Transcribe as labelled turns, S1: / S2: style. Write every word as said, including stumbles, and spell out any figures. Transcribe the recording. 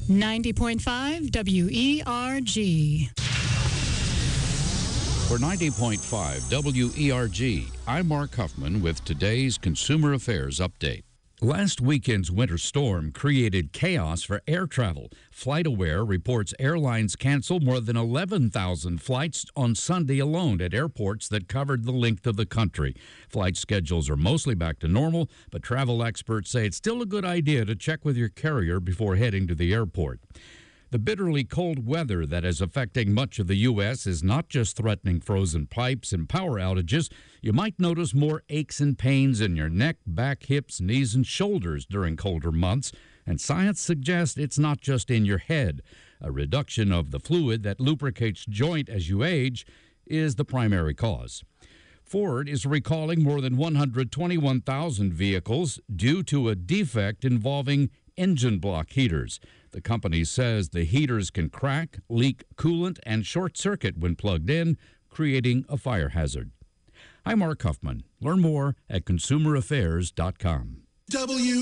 S1: ninety point five W E R G.
S2: For ninety point five W E R G, I'm Mark Huffman with today's Consumer Affairs Update. Last weekend's winter storm created chaos for air travel. FlightAware reports airlines canceled more than eleven thousand flights on Sunday alone at airports that covered the length of the country. Flight schedules are mostly back to normal, but travel experts say it's still a good idea to check with your carrier before heading to the airport. The bitterly cold weather that is affecting much of the U S is not just threatening frozen pipes and power outages. You might notice more aches and pains in your neck, back, hips, knees, and shoulders during colder months. And science suggests it's not just in your head. A reduction of the fluid that lubricates joint as you age is the primary cause. Ford is recalling more than one hundred twenty-one thousand vehicles due to a defect involving engine block heaters. The company says the heaters can crack, leak coolant, and short circuit when plugged in, creating a fire hazard. I'm Mark Huffman. Learn more at consumer affairs dot com.
S3: W